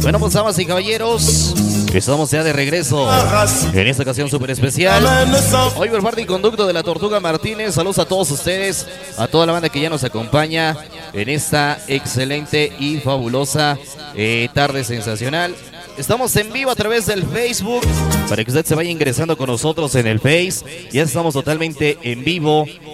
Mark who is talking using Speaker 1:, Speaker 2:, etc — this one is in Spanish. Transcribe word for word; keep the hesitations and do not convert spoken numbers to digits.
Speaker 1: Bueno, pues damas y caballeros, estamos ya de regreso en esta ocasión súper especial. Hoy por parte y conducto de la Tortuga Martínez. Saludos a todos ustedes, a toda la banda que ya nos acompaña en esta excelente y fabulosa eh, tarde sensacional. Estamos en vivo a través del Facebook, para que usted se vaya ingresando con nosotros en el Face. Ya estamos totalmente en vivo